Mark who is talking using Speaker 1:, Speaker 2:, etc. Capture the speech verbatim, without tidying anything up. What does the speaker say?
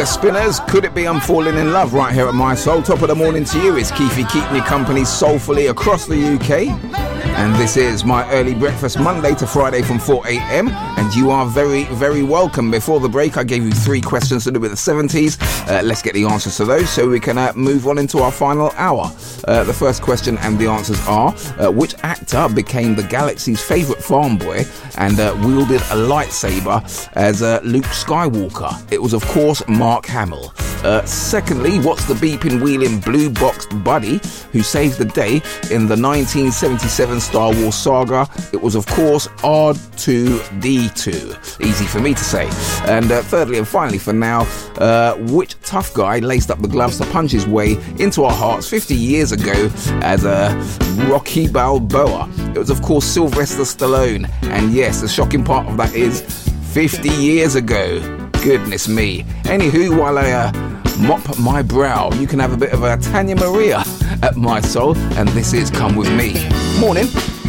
Speaker 1: the spinners, could it be I'm falling in love right here at My Soul? Top of the morning to you is Keefy keeping you company soulfully across the U K. And this is my early breakfast Monday to Friday from four a.m. And you are very, very welcome. Before the break, I gave you three questions to do with the seventies. Uh, let's get the answers to those so we can uh, move on into our final hour. Uh, the first question and the answers are, uh, which actor became the galaxy's favourite farm boy and uh, wielded a lightsaber as uh, Luke Skywalker? It was, of course, Mark Hamill. Uh, secondly, what's the beeping, wheeling, blue-boxed buddy who saved the day in the nineteen seventy-seven Star Wars saga? It was, of course, R two D two. Easy for me to say. And uh, thirdly and finally for now, uh, which tough guy laced up the gloves to punch his way into our hearts fifty years ago as a uh, Rocky Balboa? It was, of course, Sylvester Stallone. And yes, the shocking part of that is fifty years ago. Goodness me. Anywho, while I uh, mop my brow, you can have a bit of a Tanya Maria at My Soul, and this is Come With Me. Morning.